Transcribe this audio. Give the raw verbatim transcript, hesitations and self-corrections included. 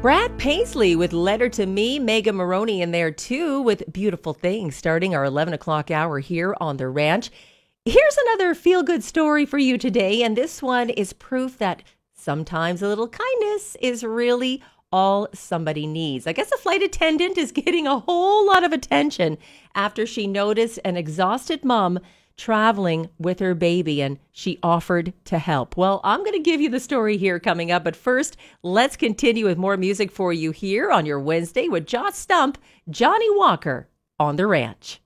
Brad Paisley with Letter to Me, Megan Maroney in there too with Beautiful Things, starting our eleven o'clock hour here on The Ranch. Here's another feel-good story for you today, and this one is proof that sometimes a little kindness is really all somebody needs. I guess a flight attendant is getting a whole lot of attention after she noticed an exhausted mom traveling with her baby, and she offered to help. Well, I'm going to give you the story here coming up, but first, let's continue with more music for you here on your Wednesday with Josh Stump, Johnny Walker on The Ranch.